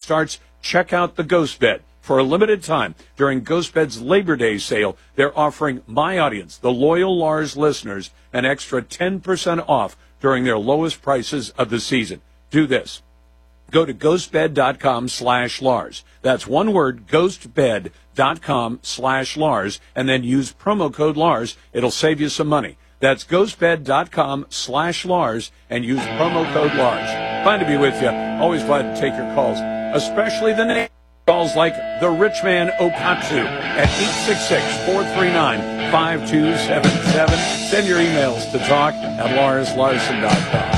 starts, check out the Ghost Bed. For a limited time, during GhostBed's Labor Day sale, they're offering my audience, the loyal Lars listeners, an extra 10% off during their lowest prices of the season. Do this. Go to ghostbed.com/Lars. That's one word, ghostbed.com/Lars, and then use promo code Lars. It'll save you some money. That's ghostbed.com/Lars and use promo code Lars. Fine to be with you. Always glad to take your calls, especially the name calls like the Rich Man Okatsu at 866-439-5277. Send your emails to talk@LarsLarson.com.